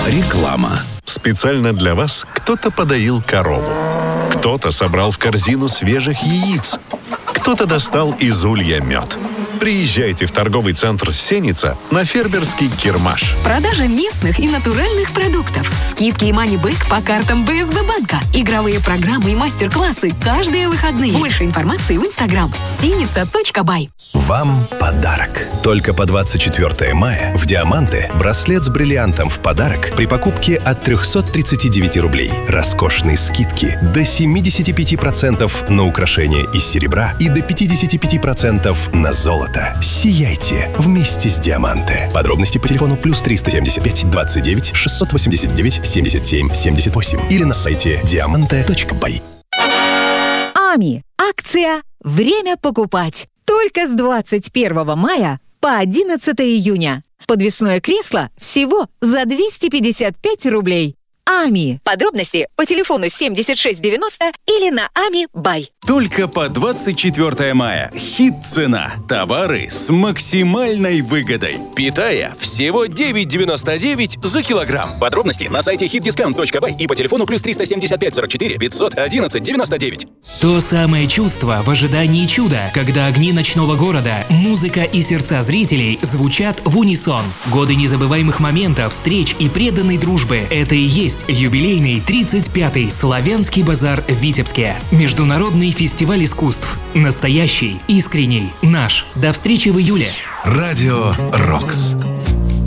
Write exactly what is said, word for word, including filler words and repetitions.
Реклама. Специально для вас кто-то подоил корову. Кто-то собрал в корзину свежих яиц. Кто-то достал из улья мед. Приезжайте в торговый центр «Сеница» на фермерский кирмаш. Продажа местных и натуральных продуктов. Скидки и мани-бэк по картам бэ эс бэ банка. Игровые программы и мастер-классы каждые выходные. Больше информации в инстаграм сеница точка бай. Вам подарок. Только по двадцать четвёртое мая в «Диаманте» браслет с бриллиантом в подарок при покупке от триста тридцать девять рублей. Роскошные скидки до семьдесят пять процентов на украшения из серебра и до пятьдесят пять процентов на золото. Сияйте вместе с «Диаманте». Подробности по телефону плюс триста семьдесят пять двадцать девять шестьсот восемьдесят девять семьдесят семь семьдесят восемь или на сайте диаманте точка бай. Ами. Акция «Время покупать». Только с двадцать первого мая по одиннадцатое июня. Подвесное кресло всего за двести пятьдесят пять рублей. Ами. Подробности по телефону семьдесят шесть девяносто или на Ами Бай. Только по двадцать четвёртое мая. Хит-цена. Товары с максимальной выгодой. Питая всего девять девяносто девять за килограмм. Подробности на сайте хит дискаунт точка бай и по телефону плюс триста семьдесят пять сорок четыре пятьсот одиннадцать девяносто девять. То самое чувство в ожидании чуда, когда огни ночного города, музыка и сердца зрителей звучат в унисон. Годы незабываемых моментов, встреч и преданной дружбы. Это и есть юбилейный тридцать пятый Славянский базар в Витебске. Международный фестиваль искусств. Настоящий, искренний, наш. До встречи в июле. Радио «Рокс».